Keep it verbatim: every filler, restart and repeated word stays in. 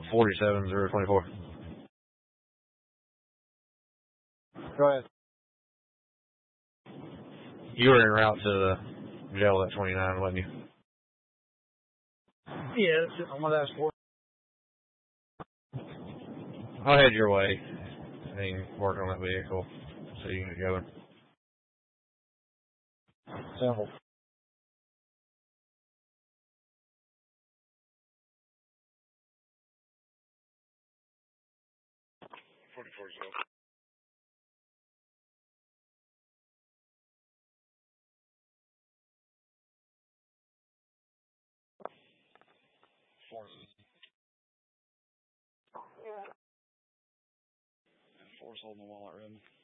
forty-seven zero twenty-four. Go ahead. You were en route to the jail at twenty-nine, wasn't you? Yeah, that's it. I'm going to ask for I'll head your way. I mean, work on that vehicle so you can get going. Simple. forty-four zero. Force holding the wallet, Redmond.